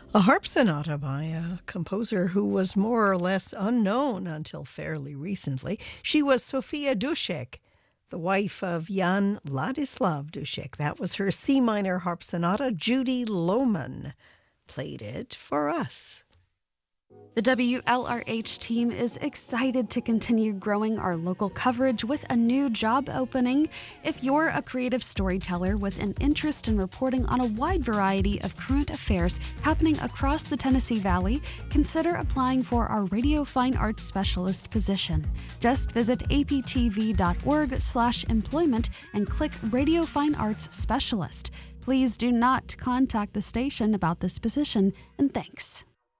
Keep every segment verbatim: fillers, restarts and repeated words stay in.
A harp sonata by a composer who was more or less unknown until fairly recently. She was Sofia Dušek, the wife of Jan Ladislav Dušek. That was her C minor harp sonata. Judy Lohman played it for us. The W L R H team is excited to continue growing our local coverage with a new job opening. If you're a creative storyteller with an interest in reporting on a wide variety of current affairs happening across the Tennessee Valley, consider applying for our Radio Fine Arts Specialist position. Just visit aptv.org slash employment and click Radio Fine Arts Specialist. Please do not contact the station about this position, and thanks.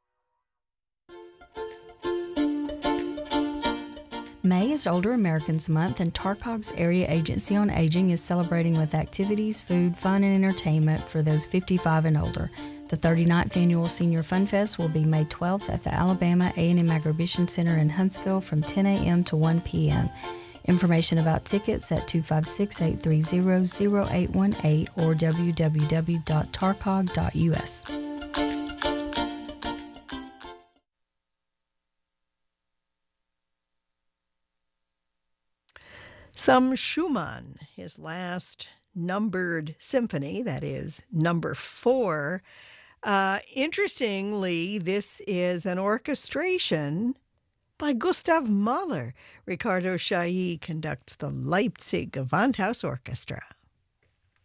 May is Older Americans Month, and Tarcog's Area Agency on Aging is celebrating with activities, food, fun, and entertainment for those fifty-five and older. The thirty-ninth Annual Senior Fun Fest will be May twelfth at the Alabama A and M Agribition Center in Huntsville from ten a.m. to one p.m. Information about tickets at two five six, eight three zero, zero eight one eight or w w w dot tarcog dot u s. Some Schumann, his last numbered symphony, that is number four. Uh, interestingly, this is an orchestration by Gustav Mahler. Ricardo Chailly conducts the Leipzig Gewandhaus Orchestra.